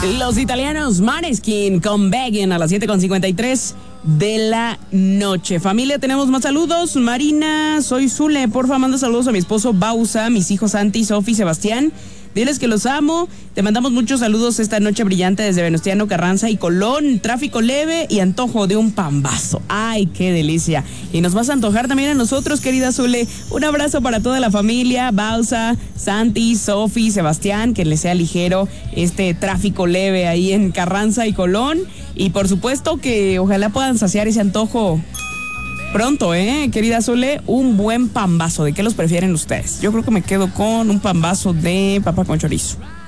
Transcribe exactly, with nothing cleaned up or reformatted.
Los italianos Maneskin con Begging a las siete con cincuenta y tres de la noche. Familia, tenemos más saludos. Marina, soy Zule. Porfa, manda saludos a mi esposo Bausa, mis hijos Santi, Sofi, Sebastián. Diles que los amo. Te mandamos muchos saludos esta noche brillante desde Venustiano Carranza y Colón. Tráfico leve y antojo de un pambazo. ¡Ay, qué delicia! Y nos vas a antojar también a nosotros, querida Zule. Un abrazo para toda la familia. Bausa, Santi, Sofi, Sebastián. Que les sea ligero este tráfico leve ahí en Carranza y Colón. Y por supuesto que ojalá puedan saciar ese antojo pronto, ¿eh? Querida Zule, un buen pambazo. ¿De qué los prefieren ustedes? Yo creo que me quedo con un pambazo de papa con chorizo.